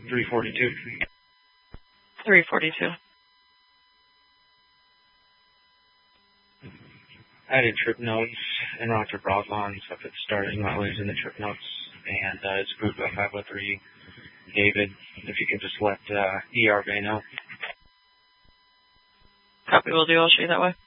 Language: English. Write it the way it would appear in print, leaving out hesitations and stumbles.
342. 342. I added trip notes and roger Brosons up at starting while I was in the trip notes, and it's approved by 503. David, if you can just let ER Bay know. Copy, will do. I'll show you that way.